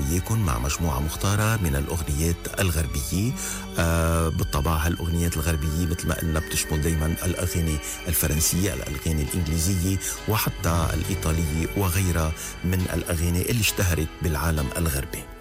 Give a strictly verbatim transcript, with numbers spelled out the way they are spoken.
وياكم مع مجموعة مختارة من الأغنيات الغربية. آه بالطبع هالأغنيات الغربية مثل ما قلنا بتشمل دايما الأغاني الفرنسية، الأغاني الإنجليزية، وحتى الإيطالية وغيرها من الأغاني اللي اشتهرت بالعالم الغربي.